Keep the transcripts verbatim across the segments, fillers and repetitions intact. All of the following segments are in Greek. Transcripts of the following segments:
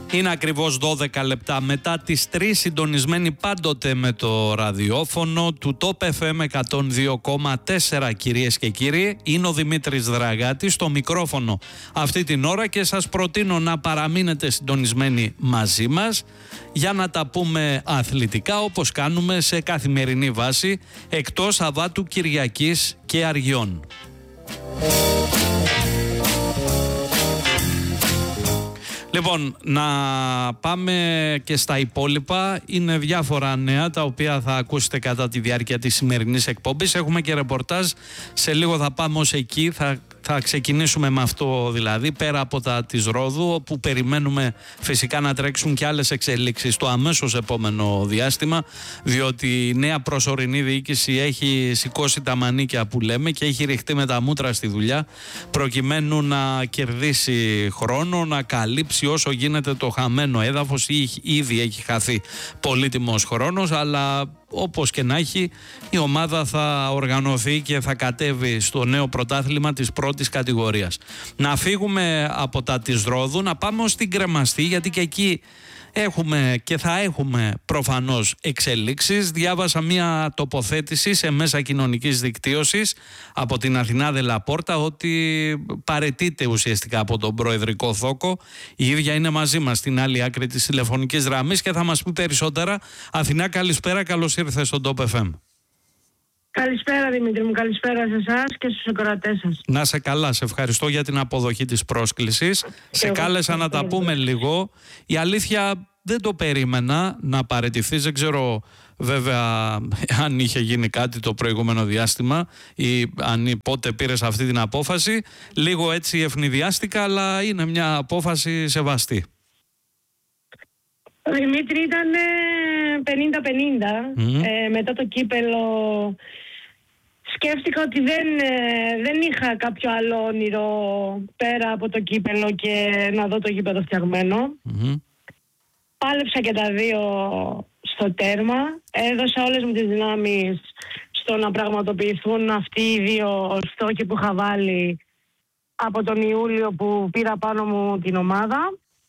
Είναι ακριβώς δώδεκα λεπτά μετά τις τρεις, συντονισμένοι πάντοτε με το ραδιόφωνο του Top εφ εμ εκατόν δύο κόμμα τέσσερα, κυρίες και κύριοι. Είναι ο Δημήτρης Δραγάτης στο μικρόφωνο αυτή την ώρα και σας προτείνω να παραμείνετε συντονισμένοι μαζί μας για να τα πούμε αθλητικά, όπως κάνουμε σε καθημερινή βάση, εκτός Σαββάτου, Κυριακής και Αργιών. Λοιπόν, να πάμε και στα υπόλοιπα. Είναι διάφορα νέα τα οποία θα ακούσετε κατά τη διάρκεια της σημερινής εκπομπής. Έχουμε και ρεπορτάζ. Σε λίγο θα πάμε ως εκεί. Θα, θα ξεκινήσουμε με αυτό, δηλαδή, πέρα από τα της Ρόδου, όπου περιμένουμε φυσικά να τρέξουν και άλλες εξελίξεις το αμέσως επόμενο διάστημα, διότι η νέα προσωρινή διοίκηση έχει σηκώσει τα μανίκια που λέμε και έχει ρηχτεί με τα μούτρα στη δουλειά, προκειμένου να κερδίσει χρόνο, να καλύψει όσο γίνεται το χαμένο έδαφος. Ήδη έχει χαθεί πολύτιμος χρόνος, αλλά όπως και να έχει, η ομάδα θα οργανωθεί και θα κατέβει στο νέο πρωτάθλημα της πρώτης κατηγορίας. Να φύγουμε από τα της Ρόδου, να πάμε ως την Κρεμαστή, γιατί και εκεί έχουμε και θα έχουμε προφανώς εξελίξεις. Διάβασα μια τοποθέτηση σε μέσα κοινωνικής δικτύωσης από την Αθηνά Δελαπόρτα ότι παραιτείται ουσιαστικά από τον προεδρικό θόκο. Η ίδια είναι μαζί μας στην άλλη άκρη της τηλεφωνικής γραμμής και θα μας πει περισσότερα. Αθηνά, καλησπέρα, καλώς ήρθες στον Top εφ εμ. Καλησπέρα Δημήτρη μου, καλησπέρα σε εσάς και στους ακροατές σας. Να σε καλά, σε ευχαριστώ για την αποδοχή της πρόσκλησης. Σε εγώ κάλεσα να τα πούμε λίγο. Η αλήθεια, δεν το περίμενα να παραιτηθείς. Δεν ξέρω βέβαια αν είχε γίνει κάτι το προηγούμενο διάστημα ή αν πότε πήρες αυτή την απόφαση. Λίγο έτσι ευνηδιάστηκα, αλλά είναι μια απόφαση σεβαστή. Δημήτρη, ήταν πενήντα πενήντα. Mm. Ε, μετά το κύπελο σκέφτηκα ότι δεν, δεν είχα κάποιο άλλο όνειρο πέρα από το κύπελο και να δω το γήπεδο φτιαγμένο. Mm-hmm. Πάλεψα και τα δύο στο τέρμα. Έδωσα όλες μου τις δυνάμεις στο να πραγματοποιηθούν αυτοί οι δύο στόχοι που είχα βάλει από τον Ιούλιο που πήρα πάνω μου την ομάδα.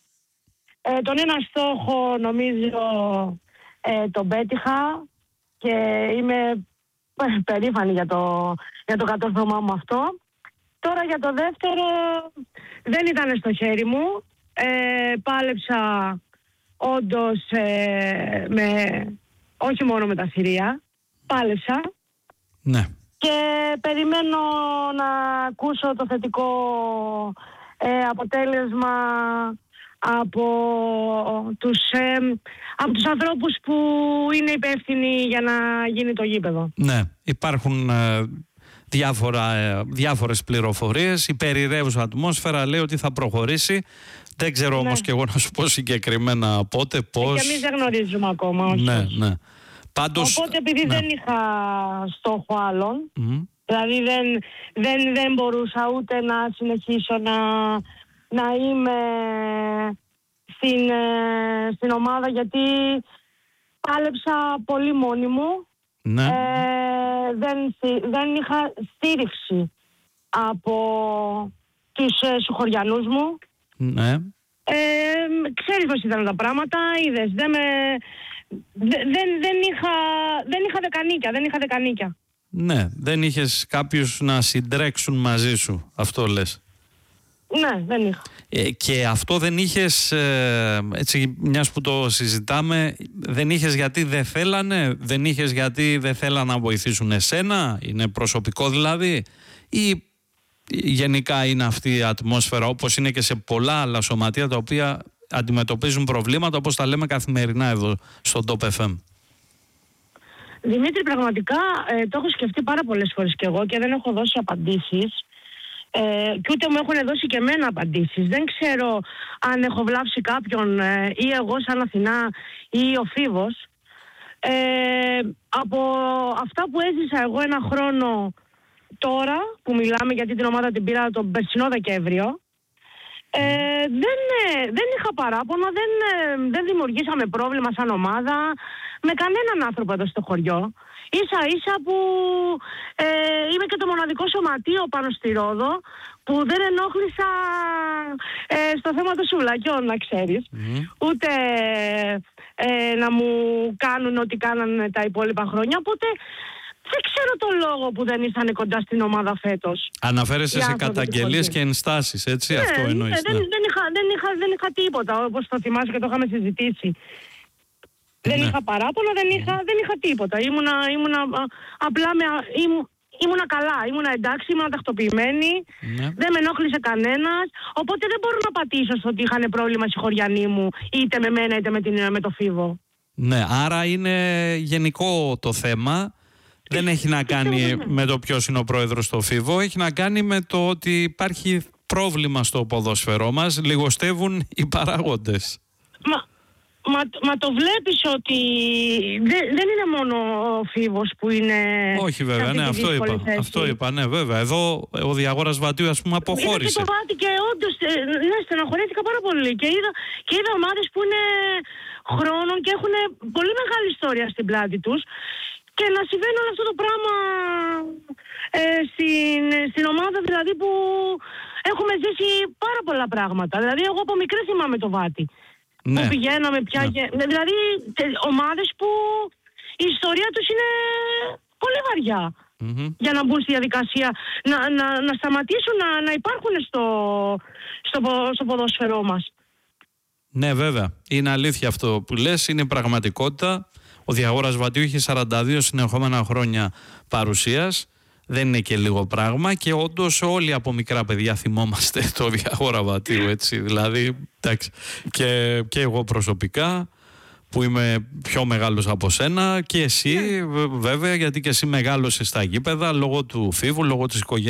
Ε, τον ένα στόχο νομίζω ε, τον πέτυχα και είμαι περήφανη για το, για το κατόρθωμά μου αυτό. Τώρα για το δεύτερο δεν ήταν στο χέρι μου. Ε, πάλεψα όντως ε, με, όχι μόνο με τα θηρία. Πάλεψα. Ναι. Και περιμένω να ακούσω το θετικό ε, αποτέλεσμα από τους, ε, από τους ανθρώπους που είναι υπεύθυνοι για να γίνει το γήπεδο. Ναι, υπάρχουν ε, διάφορα, ε, διάφορες πληροφορίες. Η περιραίουσα ατμόσφαιρα λέει ότι θα προχωρήσει. Δεν ξέρω ναι. όμως και εγώ να σου πω συγκεκριμένα πότε, πώς. Και εμείς δεν γνωρίζουμε ακόμα. Όχι. Ναι, ναι. Πάντως, οπότε επειδή ναι. δεν είχα στόχο άλλον, mm. δηλαδή δεν, δεν, δεν μπορούσα ούτε να συνεχίσω να... να είμαι στην, στην ομάδα, γιατί πάλεψα πολύ μόνη μου. Ναι. Ε, δεν, δεν είχα στήριξη από τους ε, συγχωριανούς μου. Ναι. Ε, ξέρεις πώς ήταν τα πράγματα, είδες. Δεν, με, δεν, δεν, είχα, δεν είχα δεκανίκια, δεν είχα δεκανίκια. Ναι, δεν είχες κάποιους να συντρέξουν μαζί σου, αυτό λες. Ναι, δεν είχα. Ε, και αυτό δεν είχες, ε, έτσι μιας που το συζητάμε, δεν είχες γιατί δεν θέλανε, δεν είχες γιατί δεν θέλανε να βοηθήσουν εσένα, είναι προσωπικό δηλαδή, ή γενικά είναι αυτή η ατμόσφαιρα όπως είναι και σε πολλά άλλα σωματεία τα οποία αντιμετωπίζουν προβλήματα όπως τα λέμε καθημερινά εδώ στο Top εφ εμ. Δημήτρη, πραγματικά ε, το έχω σκεφτεί πάρα πολλές φορές κι εγώ και δεν έχω δώσει απαντήσεις. Ε, και ούτε μου έχουν δώσει και εμένα απαντήσεις. Δεν ξέρω αν έχω βλάψει κάποιον ε, ή εγώ σαν Αθηνά ή ο Φίβος. Ε, από αυτά που έζησα εγώ ένα χρόνο τώρα που μιλάμε, γιατί την ομάδα την πήρα τον περσινό Δεκέμβριο, Ε, δεν, δεν είχα παράπονα, δεν, δεν δημιουργήσαμε πρόβλημα σαν ομάδα με κανέναν άνθρωπο εδώ στο χωριό. Ίσα ίσα που ε, είμαι και το μοναδικό σωματείο πάνω στη Ρόδο που δεν ενόχλησα ε, στο θέμα των σουβλακιών, να ξέρεις. Mm. Ούτε ε, να μου κάνουν ό,τι κάνανε τα υπόλοιπα χρόνια. Οπότε δεν ξέρω τον λόγο που δεν ήσαν κοντά στην ομάδα φέτος. Αναφέρεσαι σε καταγγελίες και ενστάσεις, έτσι, ναι, αυτό εννοείς. Ναι, δεν, δεν, είχα, δεν, είχα, δεν είχα τίποτα, όπως το θυμάσαι και το είχαμε συζητήσει. Ναι. Δεν είχα παράπονο, δεν είχα, δεν είχα τίποτα. Ήμουνα, ήμουνα απλά με, ήμου, ήμουνα καλά, ήμουνα εντάξει, ήμουνα τακτοποιημένη, ναι. Δεν με ενόχλησε κανένας. Οπότε δεν μπορώ να πατήσω στο ότι είχαν πρόβλημα οι χωριανοί μου, είτε με μένα είτε με, την, με το Φίβο. Ναι, άρα είναι γενικό το θέμα. Δεν έχει να κάνει με το ποιος είναι ο πρόεδρος στο Φίβο, έχει να κάνει με το ότι υπάρχει πρόβλημα στο ποδόσφαιρό μας, λιγοστεύουν οι παράγοντες. Μα, μα, μα το βλέπεις ότι δεν, δεν είναι μόνο ο Φίβος που είναι... Όχι βέβαια, ναι, αυτό είπα, αυτό είπα, ναι βέβαια. Εδώ ο Διαγόρας Βατίου ας πούμε αποχώρησε. Είδα και το Βάτι και όντως, ναι, στεναχωρήθηκα πάρα πολύ και είδα, και είδα ομάδες που είναι χρόνων και έχουν πολύ μεγάλη ιστορία στην πλάτη τους. Και να συμβαίνει όλο αυτό το πράγμα ε, στην, στην ομάδα δηλαδή που έχουμε ζήσει πάρα πολλά πράγματα. Δηλαδή εγώ από μικρή θυμάμαι το Βάτι. Ναι. Που πηγαίναμε πια... Ναι. Δηλαδή ομάδες που η ιστορία τους είναι πολύ βαριά. Mm-hmm. Για να μπουν στη διαδικασία, να, να, να σταματήσουν να, να υπάρχουν στο, στο, στο ποδόσφαιρό μας. Ναι βέβαια, είναι αλήθεια αυτό που λες, είναι πραγματικότητα. Ο Διαγόρας Βατίου είχε σαράντα δύο συνεχόμενα χρόνια παρουσίας. Δεν είναι και λίγο πράγμα και όντως όλοι από μικρά παιδιά θυμόμαστε το Διαγόρα Βατίου, έτσι. Δηλαδή, εντάξει, και, και εγώ προσωπικά που είμαι πιο μεγάλος από σένα και εσύ, yeah. βέβαια, γιατί και εσύ μεγάλωσες στα γήπεδα λόγω του Φίβου, λόγω της οικογένειας.